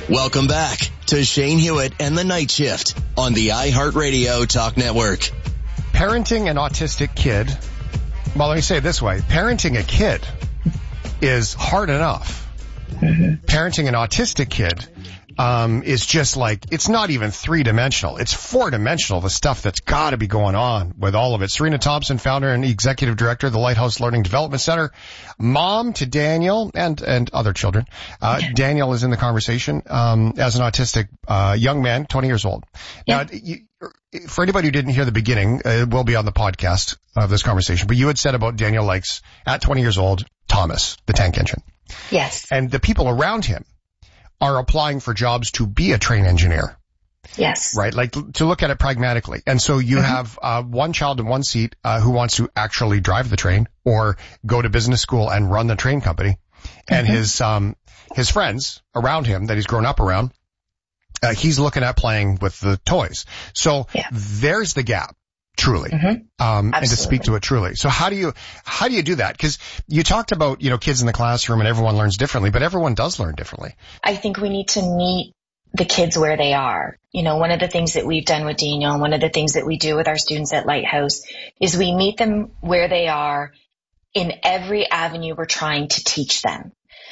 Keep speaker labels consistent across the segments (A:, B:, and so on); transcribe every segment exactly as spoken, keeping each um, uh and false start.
A: Welcome back to Shane Hewitt and the Night Shift on the iHeartRadio Talk Network.
B: Parenting an autistic kid, well, let me say it this way. Parenting a kid is hard enough. Mm-hmm. Parenting an autistic kid um is just like, it's not even three-dimensional. It's four-dimensional, the stuff that's got to be going on with all of it. Serena Thompson, founder and executive director of the Lighthouse Learning Development Center, mom to Daniel and and other children. Uh Daniel is in the conversation um as an autistic uh young man, twenty years old. Yeah. Now, you, for anybody who didn't hear the beginning, uh, it will be on the podcast of this conversation, but you had said about Daniel likes, at twenty years old, Thomas, the tank engine.
C: Yes.
B: And the people around him are applying for jobs to be a train engineer.
C: Yes.
B: Right? Like, to look at it pragmatically. And so you mm-hmm. have uh one child in one seat uh who wants to actually drive the train or go to business school and run the train company. And mm-hmm. his um his friends around him that he's grown up around, uh, he's looking at playing with the toys. So yeah. there's the gap. Truly. Mm-hmm. Um, and to speak to it truly. So how do you, how do you do that? Cause you talked about, you know, kids in the classroom and everyone learns differently, but everyone does learn differently.
C: I think we need to meet the kids where they are. You know, one of the things that we've done with Daniel and one of the things that we do with our students at Lighthouse is we meet them where they are in every avenue we're trying to teach them.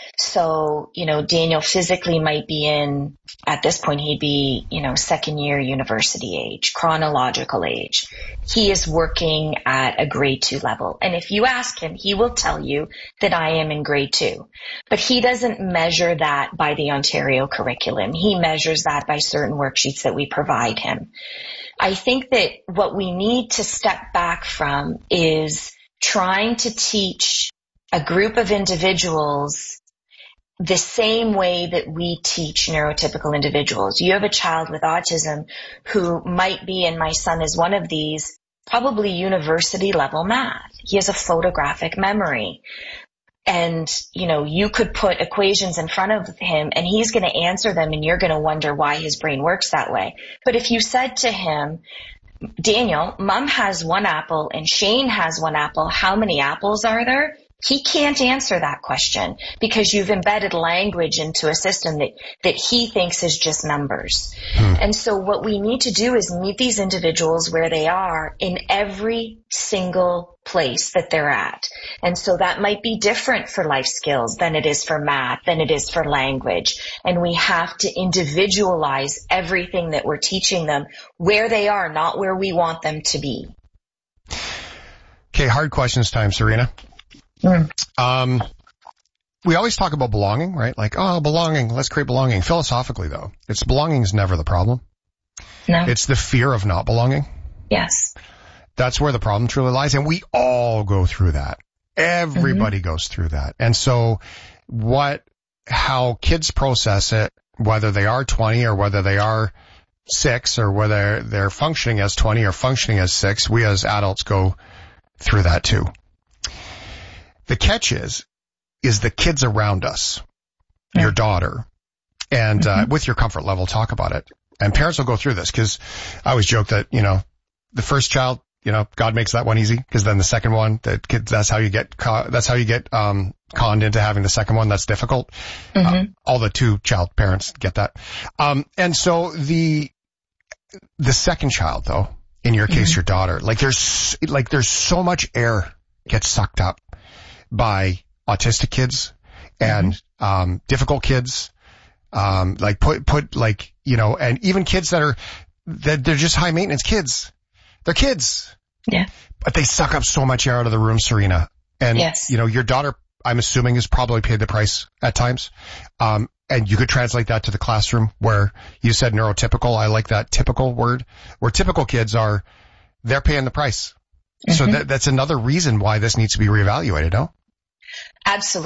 C: So, you know, Daniel physically might be in, at this point, he'd be, you know, second year university age, chronological age. He is working at a grade two level. And if you ask him, he will tell you that I am in grade two. But he doesn't measure that by the Ontario curriculum. He measures that by certain worksheets that we provide him. I think that what we need to step back from is trying to teach a group of individuals the same way that we teach neurotypical individuals. You have a child with autism who might be, and my son is one of these, probably university level math. He has a photographic memory. And, you know, you could put equations in front of him and he's going to answer them and you're going to wonder why his brain works that way. But if you said to him, Daniel, Mom has one apple and Shane has one apple, how many apples are there? He can't answer that question because you've embedded language into a system that, that he thinks is just numbers. Hmm. And so what we need to do is meet these individuals where they are in every single place that they're at. And so that might be different for life skills than it is for math, than it is for language. And we have to individualize everything that we're teaching them where they are, not where we want them to be.
B: Okay, hard questions time, Serena. Mm. Um, we always talk about belonging, right? Like, oh, belonging, let's create belonging. Philosophically, though, it's belonging is never the problem.
C: No.
B: It's the fear of not belonging.
C: Yes.
B: That's where the problem truly lies. And we all go through that. Everybody mm-hmm. goes through that. And so what, how kids process it, whether they are twenty or whether they are six or whether they're functioning as twenty or functioning as six, we as adults go through that too. The catch is, is the kids around us, yeah. your daughter, and mm-hmm. uh, with your comfort level, talk about it. And parents will go through this because I always joke that, you know, the first child, you know, God makes that one easy because then the second one, that kids, that's how you get, that's how you get, um, conned into having the second one. That's difficult. Mm-hmm. Uh, all the two child parents get that. Um, and so the, the second child though, in your case, mm-hmm. your daughter, like there's, like there's so much air gets sucked up by autistic kids and, mm-hmm. um, difficult kids, um, like put, put like, you know, and even kids that are, that they're just high maintenance kids. They're kids.
C: Yeah.
B: But they suck up so much air out of the room, Serena. And,
C: yes.
B: you know, your daughter, I'm assuming, has probably paid the price at times. Um, and you could translate that to the classroom where you said neurotypical. I like that typical word, where typical kids are, they're paying the price. Mm-hmm. So that, that's another reason why this needs to be reevaluated, no?
C: Absolutely.